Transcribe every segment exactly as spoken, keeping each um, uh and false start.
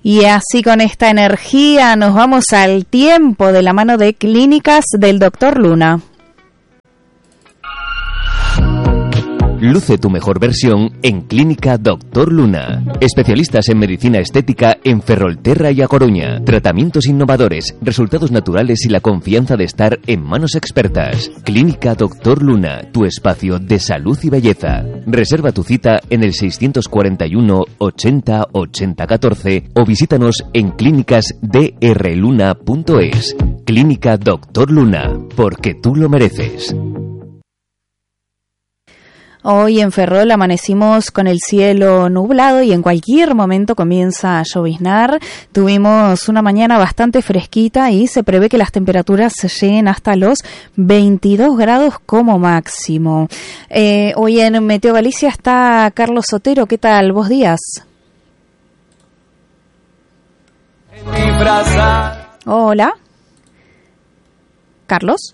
Y así con esta energía nos vamos al tiempo de la mano de Clínicas del doctor Luna. Luce tu mejor versión en Clínica doctor Luna. Especialistas en medicina estética en Ferrolterra y A Coruña. Tratamientos innovadores, resultados naturales y la confianza de estar en manos expertas. Clínica doctor Luna, tu espacio de salud y belleza. Reserva tu cita en el seiscientos cuarenta y uno ochenta ochenta catorce o visítanos en clínicas d r luna punto es. Clínica doctor Luna, porque tú lo mereces. Hoy en Ferrol amanecimos con el cielo nublado y en cualquier momento comienza a lloviznar. Tuvimos una mañana bastante fresquita y se prevé que las temperaturas lleguen hasta los veintidós grados como máximo. Eh, hoy en Meteo Galicia está Carlos Sotero. ¿Qué tal? ¿Vos días? Hola. ¿Carlos?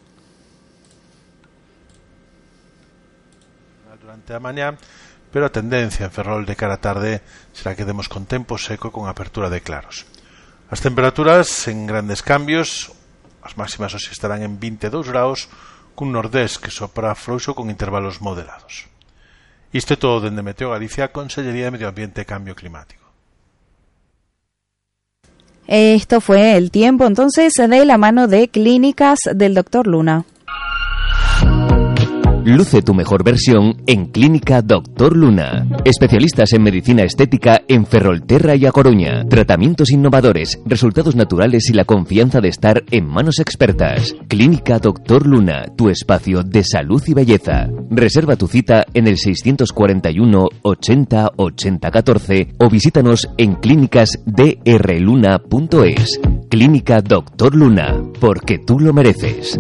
Durante a mañá, pero a tendencia en Ferrol de cara a tarde será que demos con tempo seco con apertura de claros. As temperaturas en grandes cambios, as máximas hoxe estarán en vinte e dous graus, cun nordés que sopra frouxo con intervalos moderados. Isto é todo dende Meteo Galicia, Consellería de Medio Ambiente e Cambio Climático. Esto fue el tiempo entonces de la mano de Clínicas del doctor Luna. Luce tu mejor versión en Clínica doctor Luna. Especialistas en medicina estética en Ferrolterra y A Coruña. Tratamientos innovadores, resultados naturales y la confianza de estar en manos expertas. Clínica doctor Luna, tu espacio de salud y belleza. Reserva tu cita en el seiscientos cuarenta y uno ochenta ochenta catorce o visítanos en clínicas d r luna punto es. Clínica doctor Luna, porque tú lo mereces.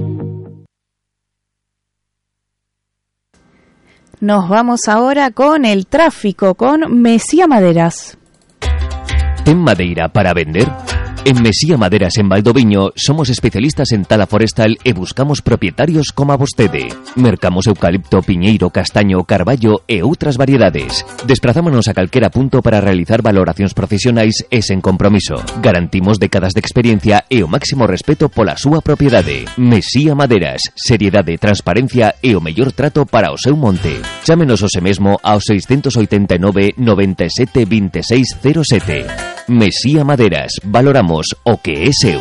Nos vamos ahora con el tráfico, con Mesía Maderas. ¿Ten madeira para vender? En Mesía Maderas en Valdoviño somos especialistas en tala forestal e buscamos propietarios como a vostede. Mercamos eucalipto, piñeiro, castaño, carballo e outras variedades. Desprazámonos a calquera punto para realizar valoracións profesionais e sen compromiso. Garantimos décadas de experiencia e o máximo respeto pola súa propiedade. Mesía Maderas, seriedade, transparencia e o mellor trato para o seu monte. Chámenos hoxe mesmo ao seiscentos oitenta e nove noventa e sete veintiséis cero sete. Mesía Maderas, valoramos o que é seu.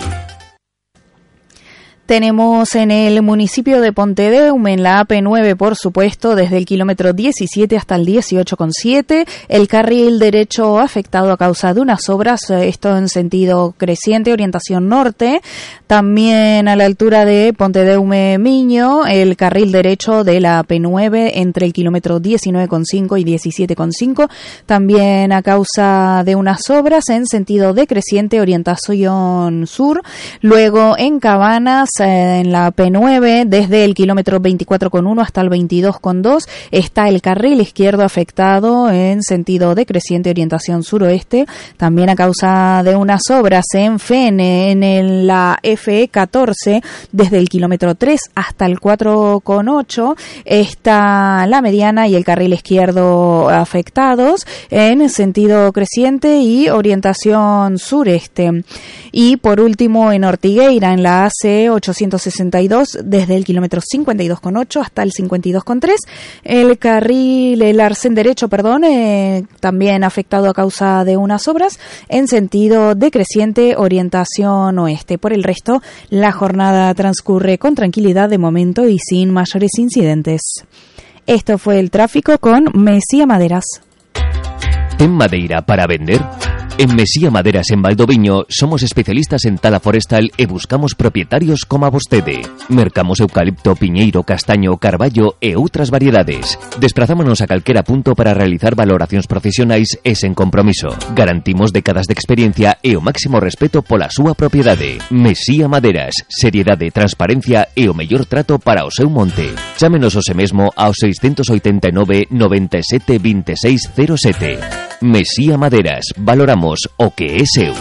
Tenemos en el municipio de Pontedeume, en la A P nueve, por supuesto, desde el kilómetro diecisiete hasta el dieciocho coma siete, el carril derecho afectado a causa de unas obras, esto en sentido creciente, orientación norte. También a la altura de Pontedeume-Miño, el carril derecho de la A P nueve entre el kilómetro diecinueve coma cinco y diecisiete coma cinco, también a causa de unas obras en sentido decreciente, orientación sur. Luego en Cabanas, en la P nueve, desde el kilómetro veinticuatro coma uno hasta el veintidós coma dos, está el carril izquierdo afectado en sentido decreciente, orientación suroeste, también a causa de unas obras en Fene, en el, la F E catorce, desde el kilómetro tres hasta el cuatro coma ocho, está la mediana y el carril izquierdo afectados en sentido creciente y orientación sureste. Y por último en Ortigueira, en la A C ochocientos sesenta y dos, desde el kilómetro cincuenta y dos coma ocho hasta el cincuenta y dos coma tres, el carril, el arcén derecho, perdón, eh, también afectado a causa de unas obras en sentido decreciente, orientación oeste. Por el resto, la jornada transcurre con tranquilidad de momento y sin mayores incidentes. Esto fue el tráfico con Mesía Maderas. ¿Ten madeira para vender? En Mesía Maderas en Valdoviño somos especialistas en tala forestal e buscamos propietarios como a vostede. Mercamos eucalipto, piñeiro, castaño, carballo e outras variedades. Desprazámonos a calquera punto para realizar valoracións profesionais e sen compromiso. Garantimos décadas de experiencia e o máximo respeto pola súa propiedade. Mesía Maderas, seriedade, transparencia e o mellor trato para o seu monte. Chámenos hoxe mesmo ao seiscentos oitenta e nove noventa e sete veintiséis cero sete. Mesía Maderas, valoramos o que é seu.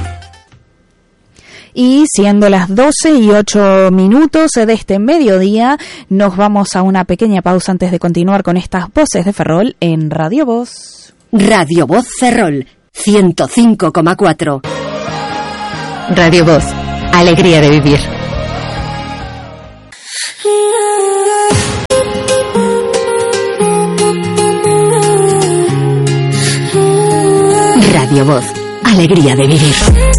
Y siendo las doce y ocho minutos de este mediodía, nos vamos a una pequeña pausa antes de continuar con estas voces de Ferrol en Radio Voz. Radio Voz Ferrol, ciento cinco coma cuatro. Radio Voz, alegría de vivir. Radio Voz, alegría de vivir.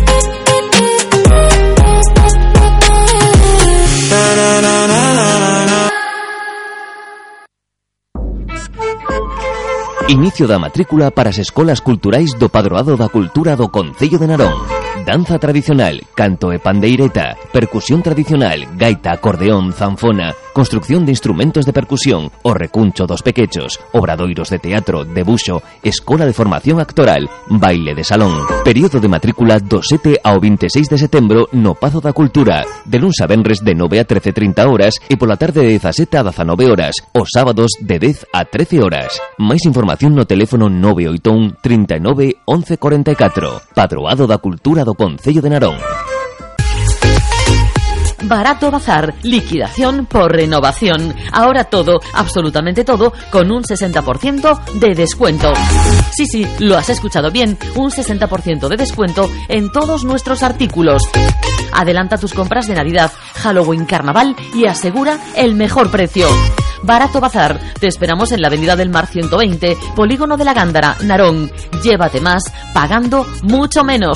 Inicio da matrícula para as escolas culturais do Padroado da Cultura do Concello de Narón. Danza tradicional, canto e pandeireta, percusión tradicional, gaita, acordeón, zanfona, construcción de instrumentos de percusión, o recuncho dos pequechos, obradoiros de teatro, debuxo, escola de formación actoral, baile de salón. Período de matrícula do sete ao veintiséis de setembro no Pazo da Cultura, de luns a venres de nove a trece trinta horas e pola tarde de dezasete a dezanove horas, os sábados de dez a trece horas. Máis información no teléfono nove oito un, trinta e nove, once cuarenta e catro. Padroado da Cultura do Concello de Narón. Barato Bazar, liquidación por renovación. Ahora todo, absolutamente todo, con un sesenta por ciento de descuento. Sí, sí, lo has escuchado bien, un sesenta por ciento de descuento en todos nuestros artículos. Adelanta tus compras de Navidad, Halloween, Carnaval y asegura el mejor precio. Barato Bazar, te esperamos en la Avenida del Mar ciento veinte, Polígono de la Gándara, Narón. Llévate más, pagando mucho menos.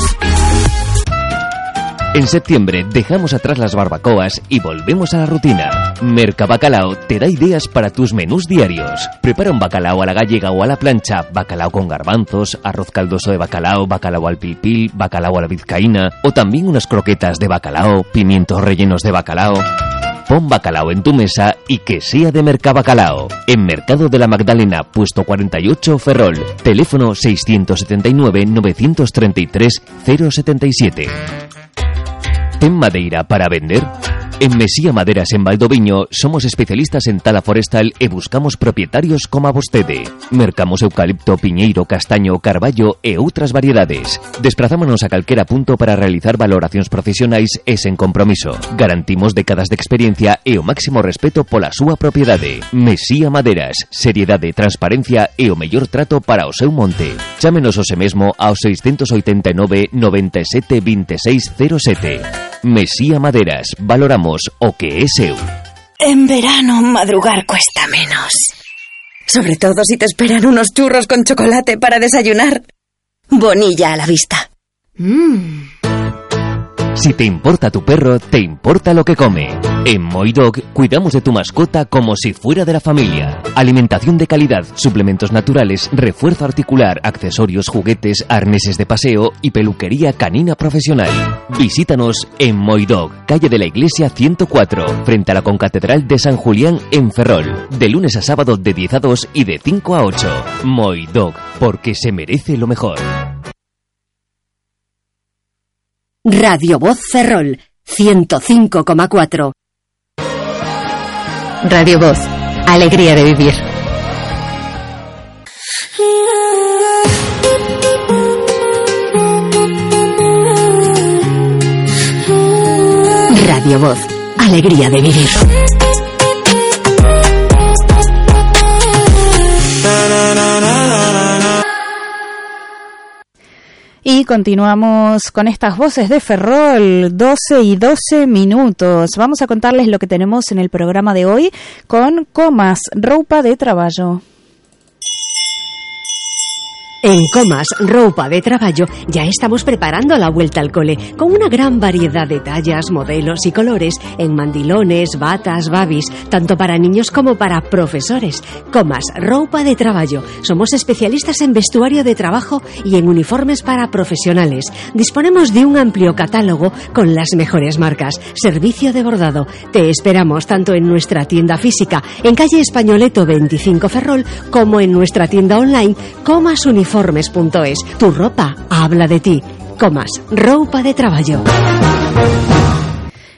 En septiembre dejamos atrás las barbacoas y volvemos a la rutina. Mercabacalao te da ideas para tus menús diarios. Prepara un bacalao a la gallega o a la plancha, bacalao con garbanzos, arroz caldoso de bacalao, bacalao al pilpil, bacalao a la vizcaína, o también unas croquetas de bacalao, pimientos rellenos de bacalao. Pon bacalao en tu mesa y que sea de Mercabacalao. En Mercado de la Magdalena, puesto cuarenta y ocho, Ferrol. Teléfono seiscientos setenta y nueve, novecientos treinta y tres, cero setenta y siete. ¿Ten madeira para vender? En Mesía Maderas en Valdoviño somos especialistas en tala forestal e buscamos propietarios como a vostede. Mercamos eucalipto, piñeiro, castaño, carballo e outras variedades. Desprazámonos a calquera punto para realizar valoracións profesionais e sen compromiso. Garantimos décadas de experiencia e o máximo respeto pola súa propiedade. Mesía Maderas, seriedade, transparencia e o mellor trato para o seu monte. Chámenos hoxe mesmo ao seiscentos oitenta e nove, noventa e sete, veintiséis, cero sete. Mesía Maderas, valoramos o que es seu. En verano madrugar cuesta menos. Sobre todo si te esperan unos churros con chocolate para desayunar. Bonilla a la vista. Mmm. Si te importa tu perro, te importa lo que come. En Moidog cuidamos de tu mascota como si fuera de la familia. Alimentación de calidad, suplementos naturales, refuerzo articular, accesorios, juguetes, arneses de paseo y peluquería canina profesional. Visítanos en Moidog, calle de la Iglesia ciento cuatro, frente a la Concatedral de San Julián en Ferrol. De lunes a sábado de diez a dos y de cinco a ocho. Moidog, porque se merece lo mejor. Radio Voz Ferrol, ciento cinco coma cuatro. Radio Voz, alegría de vivir. Radio Voz, alegría de vivir. Y continuamos con estas voces de Ferrol, doce y doce minutos. Vamos a contarles lo que tenemos en el programa de hoy con Comas, roupa de traballo. En Comas, Roupa de Traballo, ya estamos preparando la vuelta al cole, con una gran variedad de tallas, modelos y colores, en mandilones, batas, babis, tanto para niños como para profesores. Comas, Roupa de Traballo. Somos especialistas en vestuario de trabajo y en uniformes para profesionales. Disponemos de un amplio catálogo con las mejores marcas. Servicio de bordado. Te esperamos tanto en nuestra tienda física, en calle Españoleto veinticinco Ferrol, como en nuestra tienda online, Comas Uniformes. Uniformes.es. Tu ropa habla de ti. Comas, Roupa de Traballo.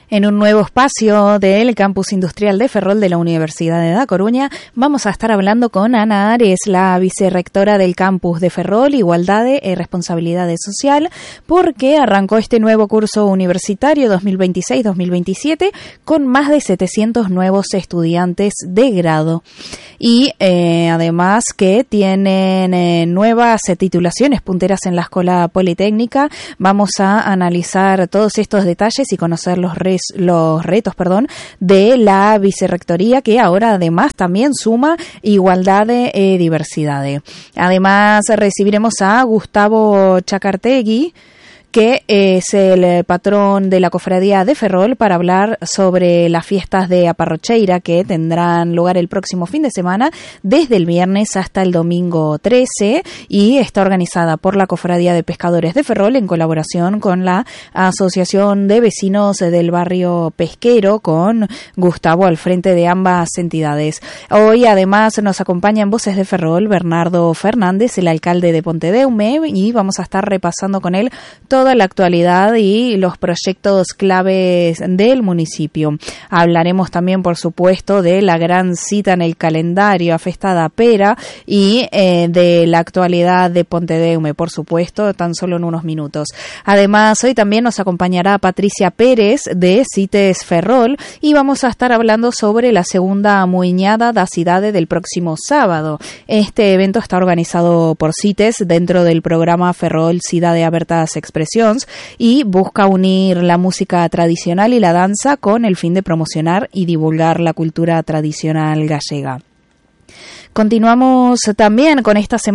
En un nuevo espacio del Campus Industrial de Ferrol de la Universidad de Da Coruña vamos a estar hablando con Ana Ares, la vicerrectora del Campus de Ferrol, Igualdad y Responsabilidad Social, porque arrancó este nuevo curso universitario dos mil veintiséis dos mil veintisiete con más de setecientos nuevos estudiantes de grado. Y eh, además que tienen eh, nuevas titulaciones punteras en la Escuela Politécnica. Vamos a analizar todos estos detalles y conocer los res los retos, perdón, de la vicerrectoría, que ahora además también suma igualdad y eh, diversidad. Además recibiremos a Gustavo Chacartegui, que es el patrón de la Cofradía de Ferrol, para hablar sobre las fiestas de Aparrocheira que tendrán lugar el próximo fin de semana, desde el viernes hasta el domingo trece, y está organizada por la Cofradía de Pescadores de Ferrol en colaboración con la Asociación de Vecinos del Barrio Pesquero, con Gustavo al frente de ambas entidades. Hoy además nos acompaña en Voces de Ferrol Bernardo Fernández, el alcalde de Pontedeume, y vamos a estar repasando con él todo toda la actualidad y los proyectos claves del municipio. Hablaremos también, por supuesto, de la gran cita en el calendario, a Festa da Pera, y eh, de la actualidad de Pontedeume, por supuesto, tan solo en unos minutos. Además, hoy también nos acompañará Patricia Pérez de CITES Ferrol, y vamos a estar hablando sobre la segunda muiñada da cidade del próximo sábado. Este evento está organizado por CITES dentro del programa Ferrol Cidade Abertas Expresión, y busca unir la música tradicional y la danza con el fin de promocionar y divulgar la cultura tradicional gallega. Continuamos también con esta semana